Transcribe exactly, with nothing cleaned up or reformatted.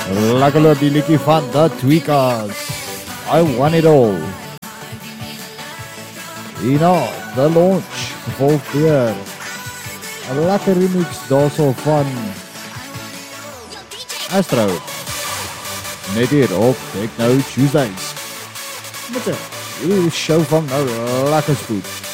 Lekker loop die liedjie van The Tweakers. I want it all. Hierna, The Launch, gevolg weer. Een lekker remix daarso van Astro. Net hier op Techno Tuesdays. Met die show van nou lekker spoed.